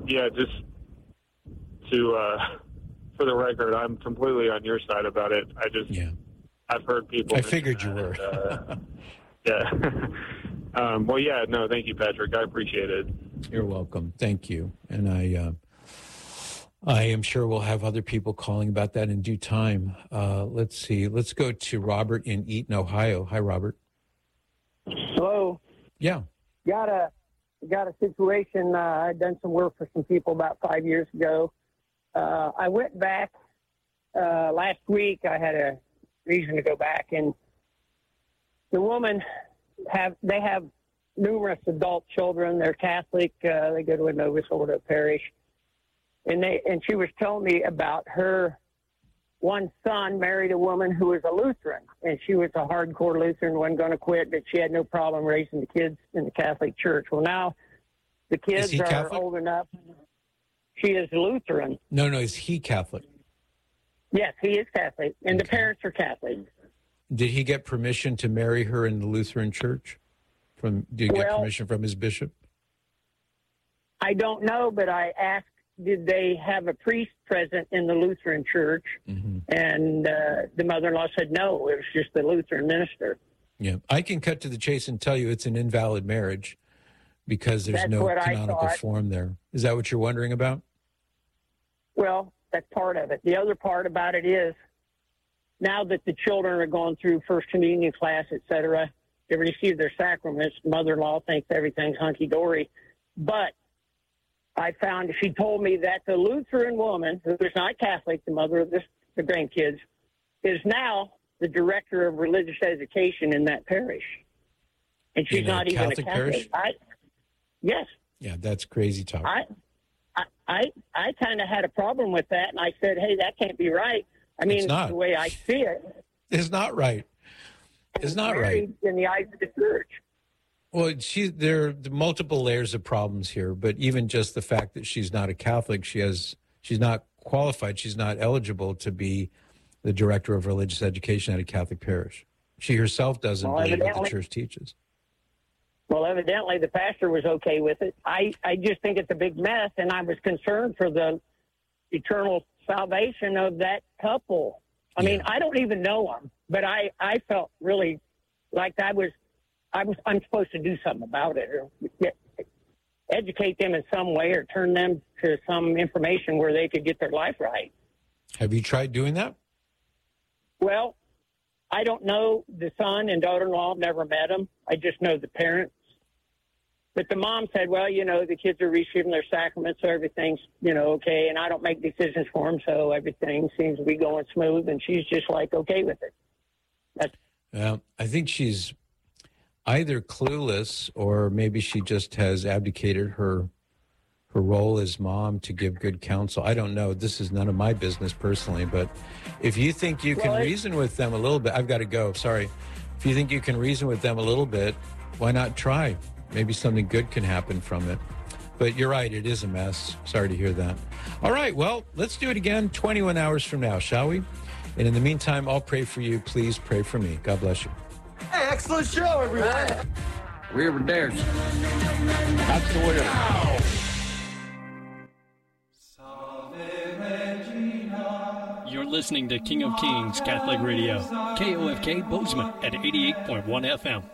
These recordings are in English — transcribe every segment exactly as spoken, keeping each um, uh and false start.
yeah, just to, uh, for the record, I'm completely on your side about it. I just, yeah. I've heard people. I figured you were. And, uh, yeah. um, well, yeah, no, thank you, Patrick. I appreciate it. You're welcome. Thank you. And I, uh, I am sure we'll have other people calling about that in due time. Uh, let's see. Let's go to Robert in Eaton, Ohio. Hi, Robert. Hello. Yeah. Got a got a situation. Uh, I'd done some work for some people about five years ago. Uh, I went back uh, last week. I had a reason to go back, and the woman have they have numerous adult children. They're Catholic. Uh, they go to a Novus Ordo parish, and they and she was telling me about her one son married a woman who was a Lutheran, and she was a hardcore Lutheran, wasn't going to quit, but she had no problem raising the kids in the Catholic Church. Well, now the kids are Catholic? old enough. She is Lutheran. No, no, is he Catholic? Yes, he is Catholic, and Okay. the parents are Catholic. Did he get permission to marry her in the Lutheran Church? From Did he get Well, permission from his bishop? I don't know, but I asked, did they have a priest present in the Lutheran Church? Mm-hmm. And uh, the mother-in-law said no, it was just the Lutheran minister. Yeah, I can cut to the chase and tell you it's an invalid marriage because there's That's no what I canonical thought. form there. Is that what you're wondering about? Well, that's part of it. The other part about it is now that the children are going through First Communion class, et cetera, they receive their sacraments, mother-in-law thinks everything's hunky-dory. But I found she told me that the Lutheran woman, who is not Catholic, the mother of this, the grandkids, is now the director of religious education in that parish. And she's In a not even Catholic a Catholic. parish? I, yes. Yeah, that's crazy talk. I I I, I kind of had a problem with that, and I said, hey, that can't be right. I mean, It's not. the way I see it. It's not right. It's not right. In the eyes of the church. Well, she there are multiple layers of problems here, but even just the fact that she's not a Catholic, she has she's not qualified, she's not eligible to be the director of religious education at a Catholic parish. She herself doesn't Well, believe what the evidently- church teaches. Well, evidently the pastor was okay with it. I, I just think it's a big mess, and I was concerned for the eternal salvation of that couple. I mean, Yeah. I don't even know them, but I, I felt really like I was, I was, I'm supposed to do something about it, or get, educate them in some way, or turn them to some information where they could get their life right. Have you tried doing that? Well, I don't know the son and daughter-in-law. I've never met them. I just know the parents. But the mom said, well, you know, the kids are receiving their sacraments, so everything's, you know, okay, and I don't make decisions for them, so everything seems to be going smooth, and she's just, like, okay with it. That's, Well, I think she's either clueless or maybe she just has abdicated her her role as mom to give good counsel. I don't know. This is none of my business personally, but if you think you can Well, it- reason with them a little bit, I've got to go. Sorry. If you think you can reason with them a little bit, why not try? Maybe something good can happen from it. But you're right. It is a mess. Sorry to hear that. All right. Well, let's do it again twenty-one hours from now, shall we? And in the meantime, I'll pray for you. Please pray for me. God bless you. Hey, excellent show, everyone. River Dares. That's the winner. You're listening to King of Kings Catholic Radio, K O F K Bozeman at eighty-eight point one F M.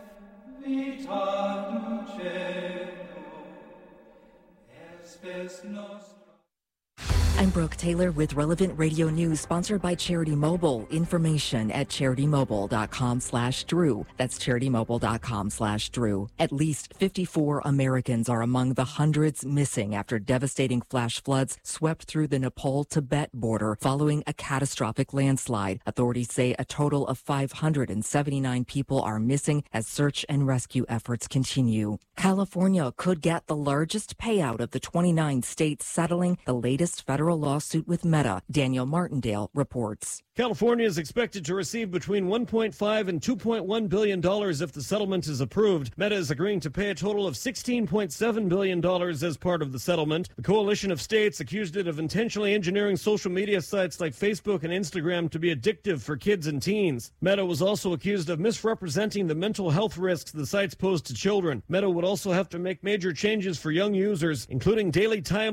I'm Brooke Taylor with Relevant Radio News, sponsored by Charity Mobile. Information at CharityMobile.com slash Drew. That's CharityMobile.com slash Drew. At least fifty-four Americans are among the hundreds missing after devastating flash floods swept through the Nepal-Tibet border following a catastrophic landslide. Authorities say a total of five hundred seventy-nine people are missing as search and rescue efforts continue. California could get the largest payout of the twenty-nine states settling the latest federal lawsuit with Meta. Daniel Martindale reports. California is expected to receive between one point five and two point one billion dollars if the settlement is approved. Meta is agreeing to pay a total of sixteen point seven billion dollars as part of the settlement. The coalition of states accused it of intentionally engineering social media sites like Facebook and Instagram to be addictive for kids and teens. Meta was also accused of misrepresenting the mental health risks the sites pose to children. Meta would also have to make major changes for young users, including daily time